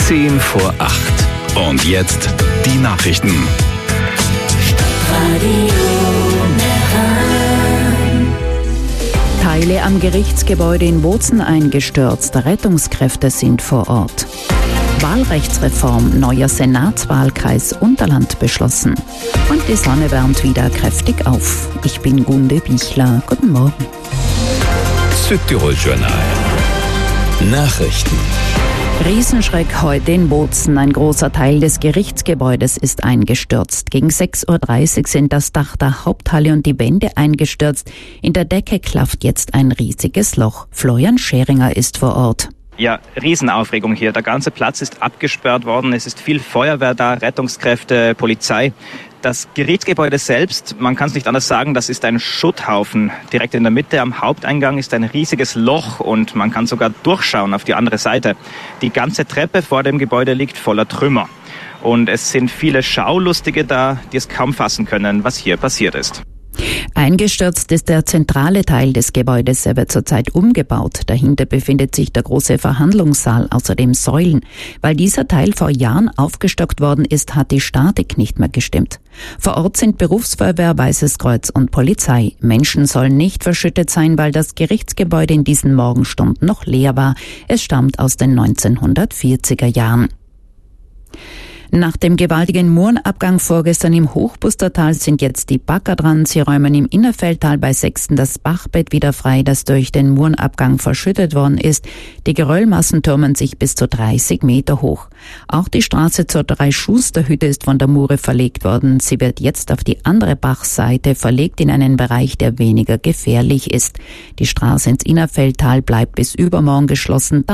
10 vor 8. Und jetzt die Nachrichten. Teile am Gerichtsgebäude in Bozen eingestürzt. Rettungskräfte sind vor Ort. Wahlrechtsreform, neuer Senatswahlkreis Unterland beschlossen. Und die Sonne wärmt wieder kräftig auf. Ich bin Gunde Bichler. Guten Morgen. Südtirol Journal. Nachrichten. Riesenschreck heute in Bozen. Ein großer Teil des Gerichtsgebäudes ist eingestürzt. Gegen 6.30 Uhr sind das Dach der Haupthalle und die Wände eingestürzt. In der Decke klafft jetzt ein riesiges Loch. Florian Scheringer ist vor Ort. Ja, Riesenaufregung hier. Der ganze Platz ist abgesperrt worden. Es ist viel Feuerwehr da, Rettungskräfte, Polizei. Das Gerichtsgebäude selbst, man kann es nicht anders sagen, das ist ein Schutthaufen. Direkt in der Mitte am Haupteingang ist ein riesiges Loch und man kann sogar durchschauen auf die andere Seite. Die ganze Treppe vor dem Gebäude liegt voller Trümmer. Und es sind viele Schaulustige da, die es kaum fassen können, was hier passiert ist. Eingestürzt ist der zentrale Teil des Gebäudes. Er wird zurzeit umgebaut. Dahinter befindet sich der große Verhandlungssaal, außerdem Säulen. Weil dieser Teil vor Jahren aufgestockt worden ist, hat die Statik nicht mehr gestimmt. Vor Ort sind Berufsfeuerwehr, Weißes Kreuz und Polizei. Menschen sollen nicht verschüttet sein, weil das Gerichtsgebäude in diesen Morgenstunden noch leer war. Es stammt aus den 1940er Jahren. Nach dem gewaltigen Murrenabgang vorgestern im Hochbustertal sind jetzt die Bagger dran. Sie räumen im Innerfeldtal bei Sechsten das Bachbett wieder frei, das durch den Murrenabgang verschüttet worden ist. Die Geröllmassen türmen sich bis zu 30 Meter hoch. Auch die Straße zur Drei-Schuster-Hütte ist von der Mure verlegt worden. Sie wird jetzt auf die andere Bachseite verlegt in einen Bereich, der weniger gefährlich ist. Die Straße ins Innerfeldtal bleibt bis übermorgen geschlossen.